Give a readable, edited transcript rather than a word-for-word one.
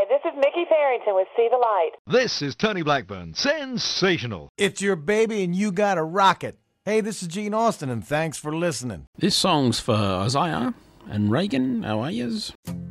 Hi, this is Mickey Farrington with See the Light. This is Tony Blackburn. Sensational. It's your baby and you got a rocket. Hey, this is Gene Austin, and thanks for listening. This song's for Isaiah and Reagan, our ayers.